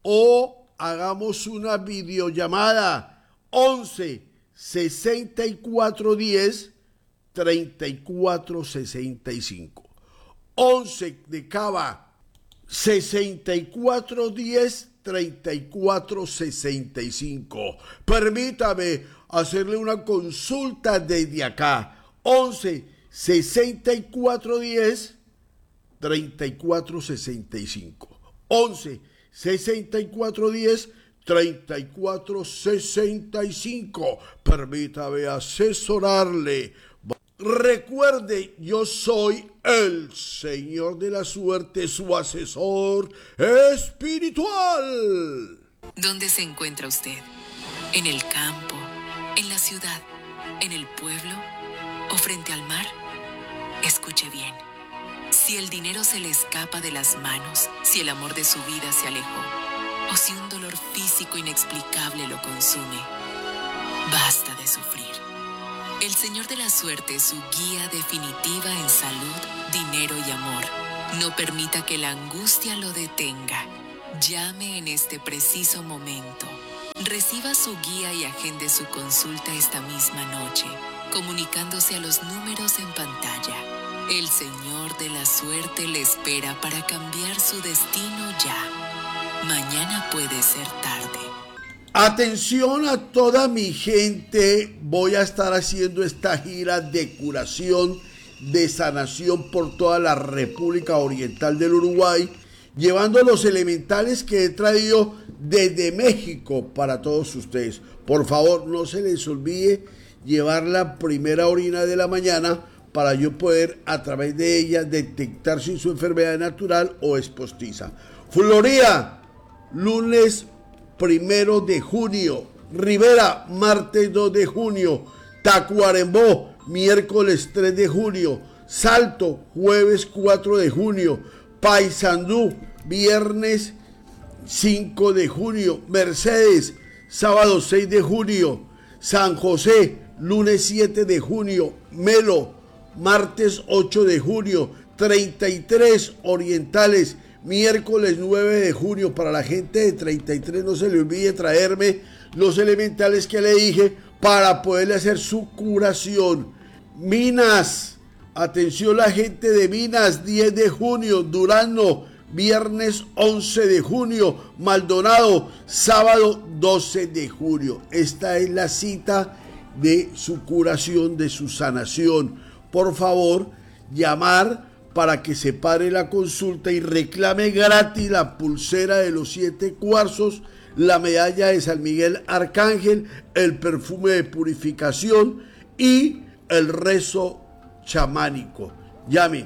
o hagamos una videollamada once sesenta y cuatro diez treinta y cuatro sesenta y cinco. once de Cava, sesenta y cuatro diez treinta y cuatro sesenta y cinco. Permítame hacerle una consulta desde acá. once sesenta y cuatro diez treinta y cuatro sesenta y cinco. once sesenta y cuatro diez treinta y cuatro sesenta y cinco. Permítame asesorarle. Recuerde, yo soy el Señor de la Suerte, su asesor espiritual. ¿Dónde se encuentra usted? ¿En el campo? ¿En la ciudad? ¿En el pueblo? ¿O frente al mar? Escuche bien. Si el dinero se le escapa de las manos, si el amor de su vida se alejó, o si un dolor físico inexplicable lo consume, basta de sufrir. El Señor de la Suerte es su guía definitiva en salud, dinero y amor. No permita que la angustia lo detenga. Llame en este preciso momento. Reciba su guía y agende su consulta esta misma noche, comunicándose a los números en pantalla. El Señor de la Suerte le espera para cambiar su destino ya. Mañana puede ser tarde. Atención a toda mi gente, voy a estar haciendo esta gira de curación, de sanación por toda la República Oriental del Uruguay, llevando los elementales que he traído desde México para todos ustedes. Por favor, no se les olvide llevar la primera orina de la mañana para yo poder a través de ella detectar si su enfermedad es natural o es postiza. Florida, lunes primero de junio. Rivera, martes dos de junio. Tacuarembó, miércoles tres de junio. Salto, jueves cuatro de junio. Paysandú, viernes cinco de junio. Mercedes, sábado seis de junio. San José, lunes siete de junio. Melo, martes ocho de junio. treinta y tres Orientales, miércoles nueve de junio. Para la gente de treinta y tres no se le olvide traerme los elementales que le dije para poderle hacer su curación. Minas, atención la gente de Minas, diez de junio. Durazno, viernes once de junio. Maldonado, sábado doce de junio. Esta es la cita de su curación, de su sanación. Por favor, llamar para que se pare la consulta y reclame gratis la pulsera de los siete cuarzos, la medalla de San Miguel Arcángel, el perfume de purificación y el rezo chamánico. Llame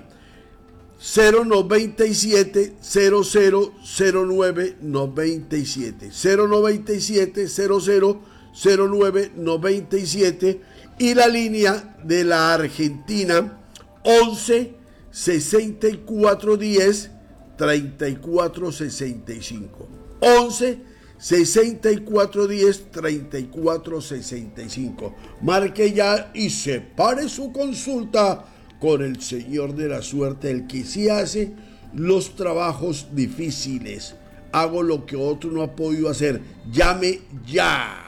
cero noventa y siete, cero cero cero nueve noventa y siete, cero noventa y siete, cero cero cero nueve noventa y siete y la línea de la Argentina once sesenta y cuatro diez treinta y cuatro sesenta y cinco, once sesenta y cuatro diez treinta y cuatro sesenta y cinco. Marque ya y separe su consulta con el Señor de la Suerte, el que sí hace los trabajos difíciles. Hago lo que otro no ha podido hacer. Llame ya.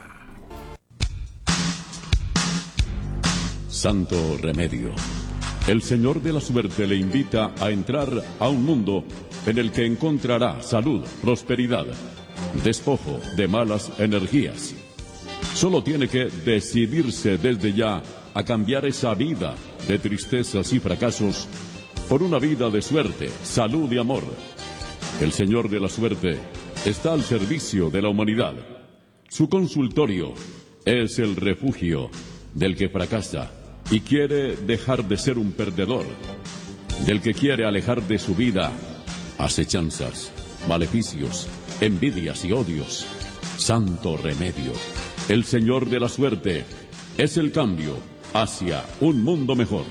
Santo Remedio. El Señor de la Suerte le invita a entrar a un mundo en el que encontrará salud, prosperidad, despojo de malas energías. Solo tiene que decidirse desde ya a cambiar esa vida de tristezas y fracasos por una vida de suerte, salud y amor. El Señor de la Suerte está al servicio de la humanidad. Su consultorio es el refugio del que fracasa y quiere dejar de ser un perdedor, del que quiere alejar de su vida acechanzas, maleficios, envidias y odios. Santo Remedio. El Señor de la Suerte es el cambio hacia un mundo mejor.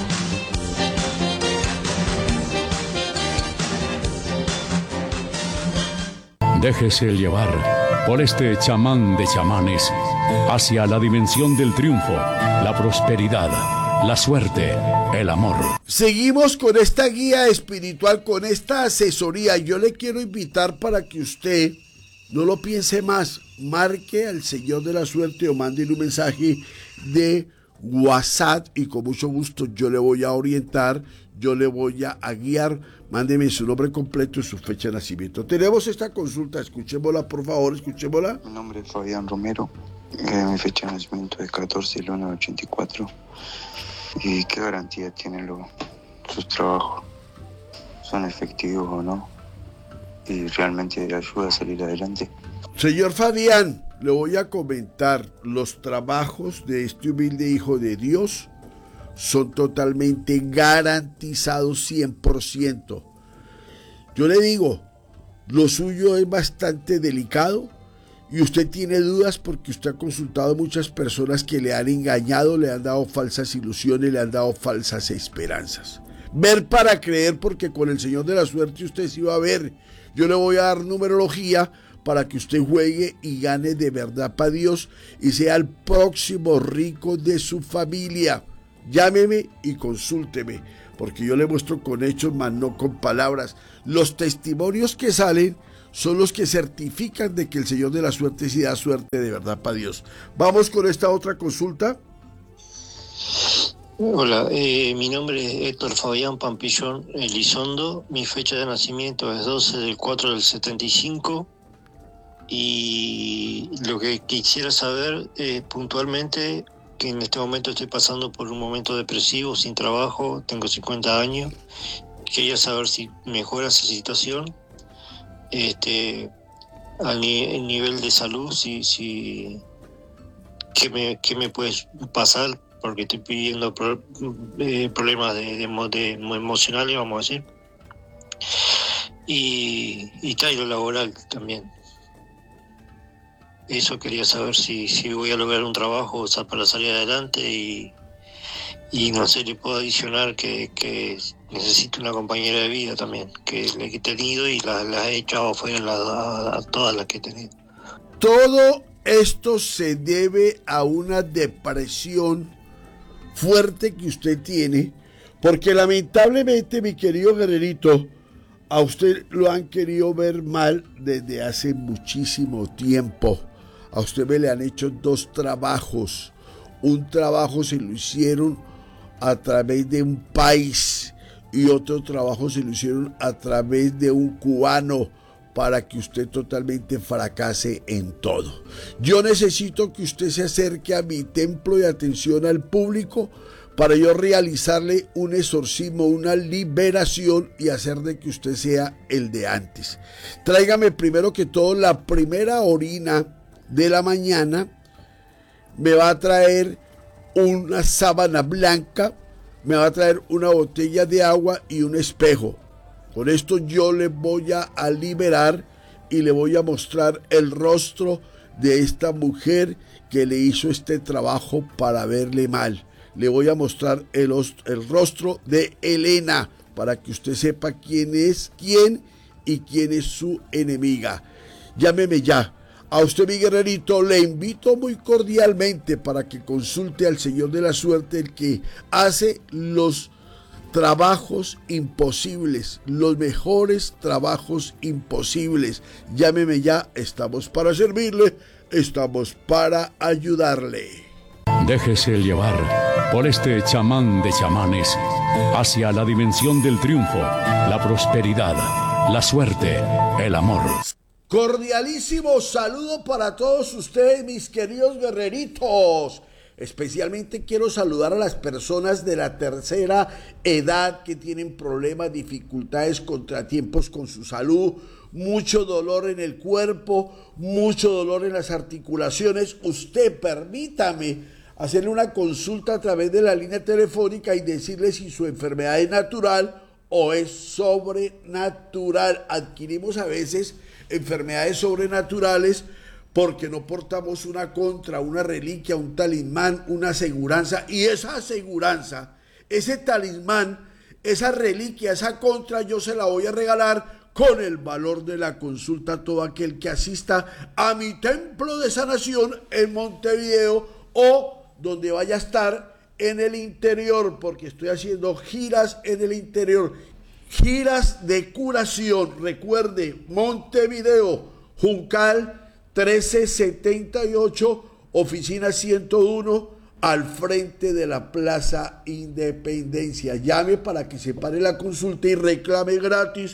Déjese llevar por este chamán de chamanes hacia la dimensión del triunfo, la prosperidad, la suerte, el amor. Seguimos con esta guía espiritual, con esta asesoría. Yo le quiero invitar para que usted no lo piense más. Marque al Señor de la Suerte o mándele un mensaje de WhatsApp y con mucho gusto yo le voy a orientar, yo le voy a, a guiar. Mándeme su nombre completo y su fecha de nacimiento. Tenemos esta consulta, escuchémosla por favor, escuchémosla. Mi nombre es Fabián Romero, eh, mi fecha de nacimiento es catorce del uno del ochenta y cuatro. ¿Y qué garantía tienen lo, sus trabajos? ¿Son efectivos o no? ¿Y realmente ayuda a salir adelante? Señor Fabián, le voy a comentar los trabajos de este humilde hijo de Dios. son totalmente garantizados cien por ciento. Yo le digo, lo suyo es bastante delicado y usted tiene dudas porque usted ha consultado a muchas personas que le han engañado, le han dado falsas ilusiones, le han dado falsas esperanzas. Ver para creer, porque con el Señor de la Suerte usted sí va a ver. Yo le voy a dar numerología para que usted juegue y gane de verdad para Dios y sea el próximo rico de su familia. Llámeme y consúlteme, porque yo le muestro con hechos, más no con palabras. Los testimonios que salen son los que certifican de que el Señor de la Suerte sí da suerte de verdad para Dios. Vamos con esta otra consulta. Hola, eh, mi nombre es Héctor Fabián Pampillón Elizondo, mi fecha de nacimiento es doce del cuatro del setenta y cinco y lo que quisiera saber eh, puntualmente, que en este momento estoy pasando por un momento depresivo, sin trabajo, tengo cincuenta años, quería saber si mejora esa situación, este, a ni, nivel de salud, si, si, ¿qué me, qué me puede pasar? Porque estoy pidiendo pro, eh, problemas de, de, de emocionales, vamos a decir, y, y tal, y lo laboral también. Eso quería saber si, si voy a lograr un trabajo para salir adelante y, y no sé, le puedo adicionar que, que necesito una compañera de vida también, que la he tenido y la, la he echado fuera la, a, a todas las que he tenido. Todo esto se debe a una depresión fuerte que usted tiene, porque lamentablemente, mi querido guerrerito, a usted lo han querido ver mal desde hace muchísimo tiempo. A usted me le han hecho dos trabajos. Un trabajo se lo hicieron a través de un país y otro trabajo se lo hicieron a través de un cubano, para que usted totalmente fracase en todo. Yo necesito que usted se acerque a mi templo de atención al público para yo realizarle un exorcismo, una liberación y hacer de que usted sea el de antes. Tráigame primero que todo la primera orina de la mañana, me va a traer una sábana blanca, me va a traer una botella de agua y un espejo. Con esto yo le voy a, a liberar y le voy a mostrar el rostro de esta mujer que le hizo este trabajo para verle mal. Le voy a mostrar el, el rostro de Elena para que usted sepa quién es quién y quién es su enemiga. Llámeme ya. A usted, mi guerrerito, le invito muy cordialmente para que consulte al Señor de la Suerte, el que hace los trabajos imposibles, los mejores trabajos imposibles. Llámeme ya, estamos para servirle, estamos para ayudarle. Déjese llevar por este chamán de chamanes hacia la dimensión del triunfo, la prosperidad, la suerte, el amor. Cordialísimo saludo para todos ustedes, mis queridos guerreritos. Especialmente quiero saludar a las personas de la tercera edad que tienen problemas, dificultades, contratiempos con su salud, mucho dolor en el cuerpo, mucho dolor en las articulaciones. Usted permítame hacerle una consulta a través de la línea telefónica y decirle si su enfermedad es natural o es sobrenatural. Adquirimos a veces enfermedades sobrenaturales porque no portamos una contra, una reliquia, un talismán, una aseguranza, y esa aseguranza, ese talismán, esa reliquia, esa contra, yo se la voy a regalar con el valor de la consulta a todo aquel que asista a mi templo de sanación en Montevideo o donde vaya a estar en el interior, porque estoy haciendo giras en el interior, giras de curación. Recuerde, Montevideo, Juncal trece setenta y ocho, oficina ciento uno, al frente de la Plaza Independencia. Llame para que se pare la consulta y reclame gratis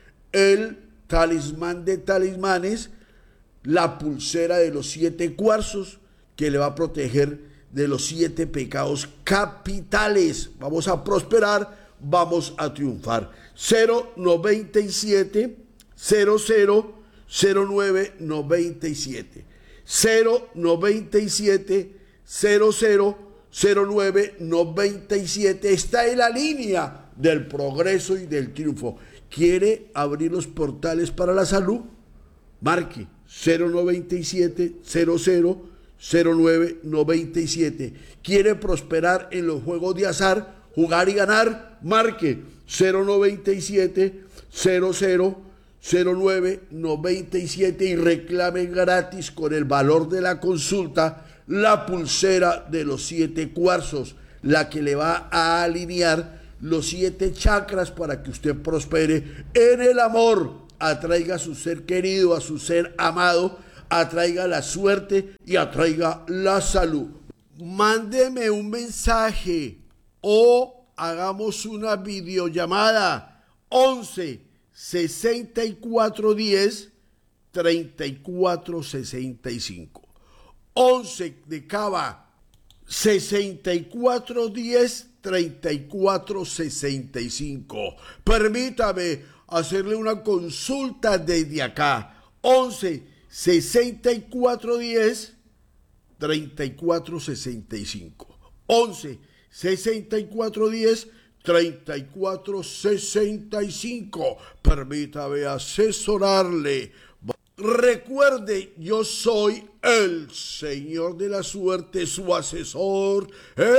el talismán de talismanes, la pulsera de los siete cuarzos, que le va a proteger de los siete pecados capitales. Vamos a prosperar, vamos a triunfar. cero noventa y siete cero cero cero nueve noventa y siete, cero noventa y siete cero cero cero nueve noventa y siete. Está en la línea del progreso y del triunfo. ¿Quiere abrir los portales para la salud? Marque cero noventa y siete cero cero cero nueve noventa y siete. ¿Quiere prosperar en los juegos de azar, jugar y ganar? Marque cero noventa y siete cero cero cero nueve noventa y siete y reclame gratis con el valor de la consulta la pulsera de los siete cuarzos, la que le va a alinear los siete chakras para que usted prospere en el amor, atraiga a su ser querido, a su ser amado, atraiga la suerte y atraiga la salud. Mándeme un mensaje o hagamos una videollamada once sesenta y cuatro diez treinta y cuatro sesenta y cinco. once de Cava, sesenta y cuatro diez treinta y cuatro sesenta y cinco. Permítame hacerle una consulta desde acá. once sesenta y cuatro diez treinta y cuatro sesenta y cinco. once sesenta y cuatro diez treinta y cuatro sesenta y cinco. Permítame asesorarle. Recuerde, yo soy el Señor de la Suerte, su asesor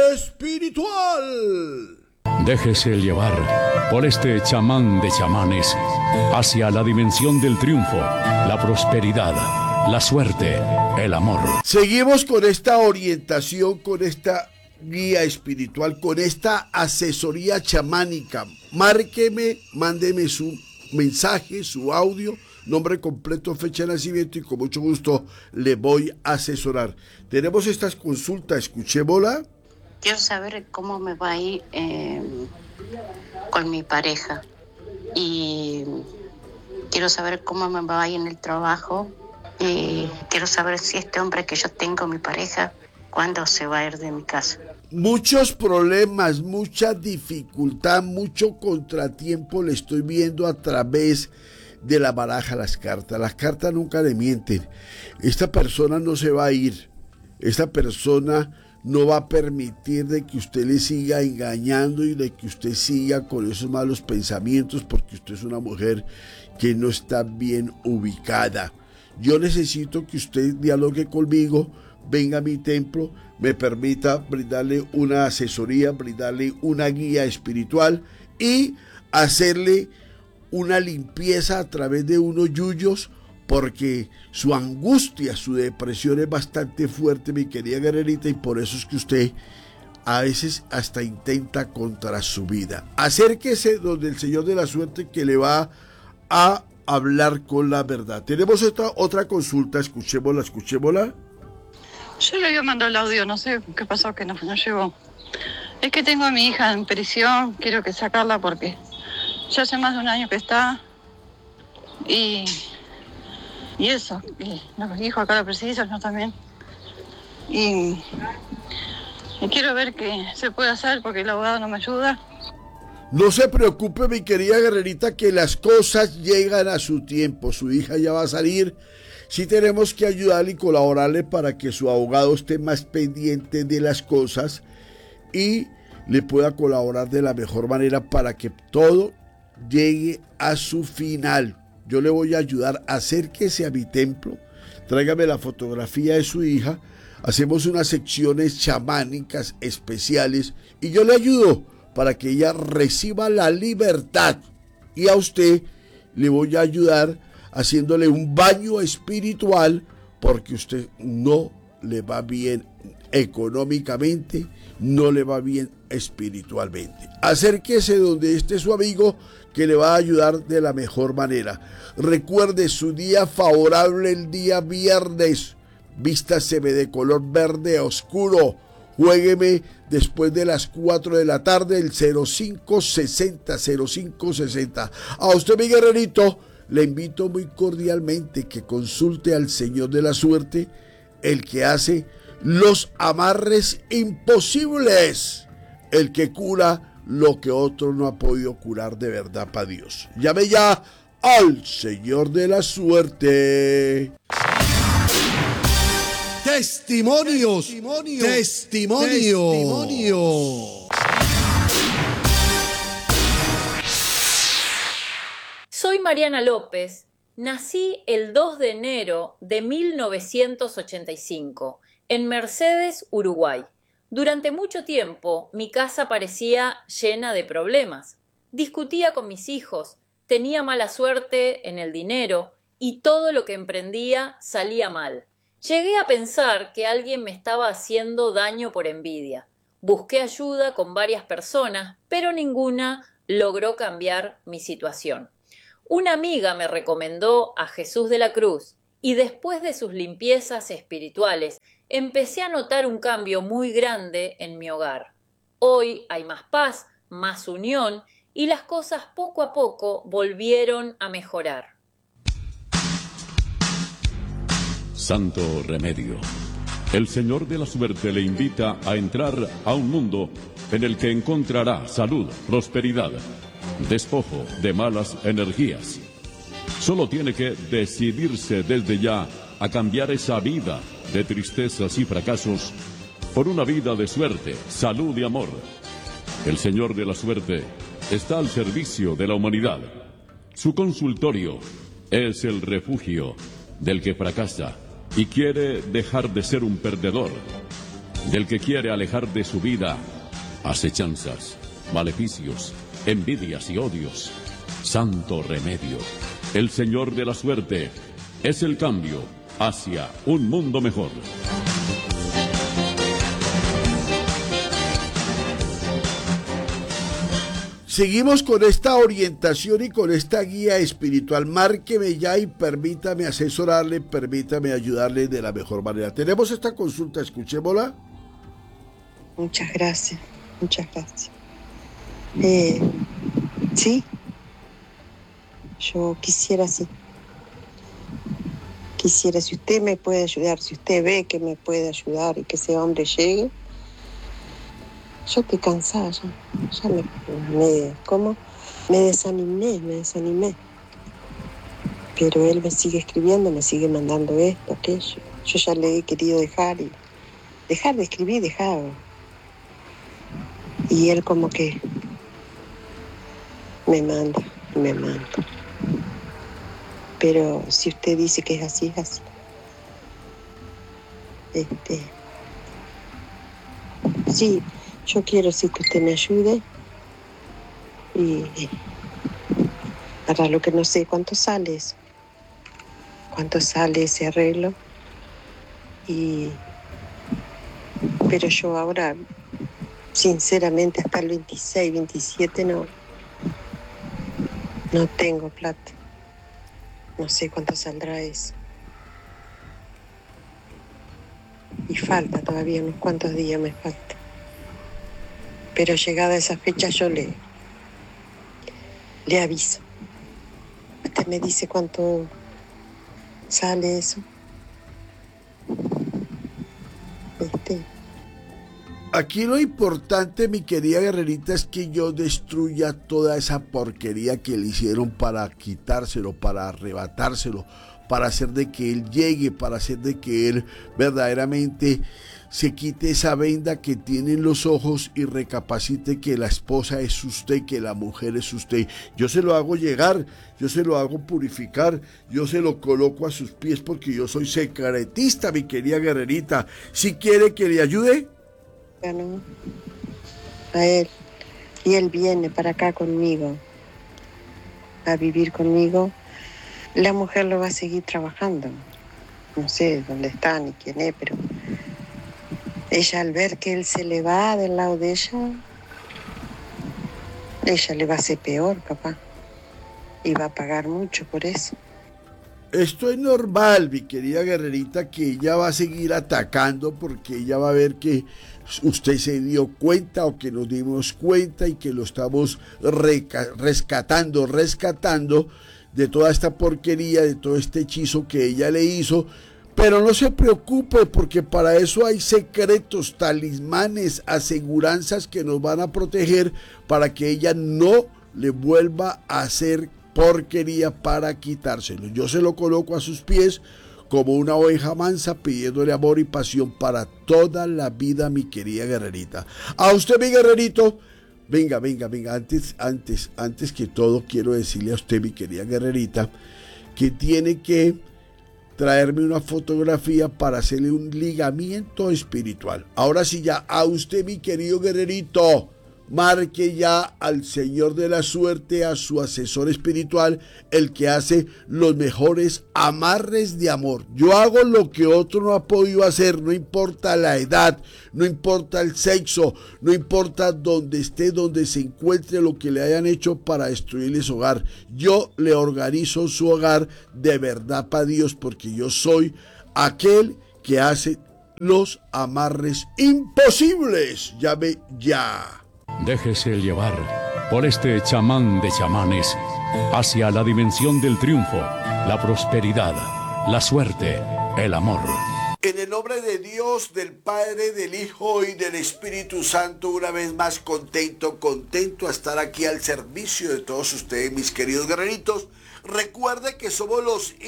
espiritual. Déjese llevar por este chamán de chamanes hacia la dimensión del triunfo, la prosperidad, la suerte, el amor. Seguimos con esta orientación, con esta guía espiritual, con esta asesoría chamánica. Márqueme, mándeme su mensaje, su audio, nombre completo, fecha de nacimiento y con mucho gusto le voy a asesorar. Tenemos estas consultas, escuchémosla. Quiero saber cómo me va a ir eh, con mi pareja y quiero saber cómo me va a ir en el trabajo y quiero saber si este hombre que yo tengo, mi pareja, cuándo se va a ir de mi casa. Muchos problemas, mucha dificultad, mucho contratiempo le estoy viendo a través de la baraja, las cartas. Las cartas nunca le mienten. Esta persona no se va a ir. Esta persona no va a permitir de que usted le siga engañando y de que usted siga con esos malos pensamientos, porque usted es una mujer que no está bien ubicada. Yo necesito que usted dialogue conmigo, venga a mi templo, me permita brindarle una asesoría, brindarle una guía espiritual y hacerle una limpieza a través de unos yuyos, porque su angustia, su depresión es bastante fuerte, mi querida guerrerita, y por eso es que usted a veces hasta intenta contra su vida. Acérquese donde el Señor de la Suerte, que le va a hablar con la verdad. Tenemos otra, otra consulta, escuchémosla, escuchémosla. Yo le había mandado el audio, no sé qué pasó, que no, no llegó. Es que tengo a mi hija en prisión, quiero que sacarla porque ya hace más de un año que está y, y eso, y los hijos acá lo precisan, yo también. Y, y quiero ver qué se puede hacer porque el abogado no me ayuda. No se preocupe, mi querida guerrerita, que las cosas llegan a su tiempo. Su hija ya va a salir. Sí tenemos que ayudarle y colaborarle para que su abogado esté más pendiente de las cosas y le pueda colaborar de la mejor manera para que todo llegue a su final. Yo le voy a ayudar. Acérquese a mi templo, tráigame la fotografía de su hija, hacemos unas secciones chamánicas especiales y yo le ayudo para que ella reciba la libertad, y a usted le voy a ayudar haciéndole un baño espiritual porque usted no le va bien económicamente, no le va bien espiritualmente. Acérquese donde esté su amigo que le va a ayudar de la mejor manera. Recuerde su día favorable el día viernes. Vístaseme de color verde oscuro. Juégueme después de las cuatro de la tarde el cero cinco sesenta cero cinco sesenta. A usted, mi guerrerito, le invito muy cordialmente que consulte al Señor de la Suerte, el que hace los amarres imposibles, el que cura lo que otro no ha podido curar de verdad para Dios. Llame ya al Señor de la Suerte. Testimonios, testimonios, testimonios. Soy Mariana López. Nací el dos de enero de mil novecientos ochenta y cinco en Mercedes, Uruguay. Durante mucho tiempo mi casa parecía llena de problemas. Discutía con mis hijos, tenía mala suerte en el dinero y todo lo que emprendía salía mal. Llegué a pensar que alguien me estaba haciendo daño por envidia. Busqué ayuda con varias personas, pero ninguna logró cambiar mi situación. Una amiga me recomendó a Jesús de la Cruz y después de sus limpiezas espirituales empecé a notar un cambio muy grande en mi hogar. Hoy hay más paz, más unión y las cosas poco a poco volvieron a mejorar. Santo Remedio. El Señor de la Suerte le invita a entrar a un mundo en el que encontrará salud, prosperidad, despojo de malas energías. Solo tiene que decidirse desde ya a cambiar esa vida de tristezas y fracasos por una vida de suerte, salud y amor. El Señor de la Suerte está al servicio de la humanidad. Su consultorio es el refugio del que fracasa y quiere dejar de ser un perdedor, del que quiere alejar de su vida acechanzas, maleficios, envidias y odios. Santo Remedio. El Señor de la Suerte es el cambio hacia un mundo mejor. Seguimos con esta orientación y con esta guía espiritual. Márqueme ya y permítame asesorarle, permítame ayudarle de la mejor manera. Tenemos esta consulta, escuchémosla. Muchas gracias, muchas gracias. Eh, sí, yo quisiera, sí. Quisiera, si usted me puede ayudar, si usted ve que me puede ayudar y que ese hombre llegue. Yo estoy cansada ya, ya me, me, ¿cómo? Me desanimé, me desanimé. Pero él me sigue escribiendo, me sigue mandando esto, aquello. Yo ya le he querido dejar y dejar de escribir, dejar. Y él como que me manda, me manda. Pero si usted dice que es así, es así. Este, sí. Yo quiero sí que usted me ayude y para lo que no sé cuánto sale eso, cuánto sale ese arreglo. Y pero yo ahora sinceramente hasta el veintiséis, veintisiete no no tengo plata, no sé cuánto saldrá eso y falta todavía unos cuantos días, me falta. Pero llegada esa fecha yo le, le aviso. Usted me dice cuánto sale eso. Este. Aquí lo importante, mi querida guerrerita, es que yo destruya toda esa porquería que le hicieron para quitárselo, para arrebatárselo, para hacer de que él llegue, para hacer de que él verdaderamente se quite esa venda que tiene en los ojos y recapacite que la esposa es usted, que la mujer es usted. Yo se lo hago llegar, yo se lo hago purificar, yo se lo coloco a sus pies porque yo soy secretista, mi querida guerrerita. Si quiere que le ayude, ya no, a él. Y él viene para acá conmigo, a vivir conmigo. La mujer lo va a seguir trabajando. No sé dónde está ni quién es, pero ella al ver que él se le va del lado de ella, ella le va a hacer peor, papá. Y va a pagar mucho por eso. Esto es normal, mi querida guerrerita, que ella va a seguir atacando porque ella va a ver que usted se dio cuenta o que nos dimos cuenta y que lo estamos reca- rescatando, rescatando de toda esta porquería, de todo este hechizo que ella le hizo. Pero no se preocupe porque para eso hay secretos, talismanes, aseguranzas que nos van a proteger para que ella no le vuelva a hacer porquería para quitárselo. Yo se lo coloco a sus pies como una oveja mansa, pidiéndole amor y pasión para toda la vida, mi querida guerrerita. A usted, mi guerrerito, venga, venga, venga, antes, antes, antes que todo, quiero decirle a usted, mi querida guerrerita, que tiene que traerme una fotografía para hacerle un ligamiento espiritual. Ahora sí, ya, a usted, mi querido guerrerito, marque ya al Señor de la Suerte, a su asesor espiritual, el que hace los mejores amarres de amor. Yo hago lo que otro no ha podido hacer, no importa la edad, no importa el sexo, no importa dónde esté, donde se encuentre, lo que le hayan hecho para destruirle su hogar. Yo le organizo su hogar de verdad para Dios, porque yo soy aquel que hace los amarres imposibles. Llame ya. Déjese llevar por este chamán de chamanes hacia la dimensión del triunfo, la prosperidad, la suerte, el amor. En el nombre de Dios, del Padre, del Hijo y del Espíritu Santo, una vez más contento, contento a estar aquí al servicio de todos ustedes, mis queridos guerreritos. Recuerde que somos los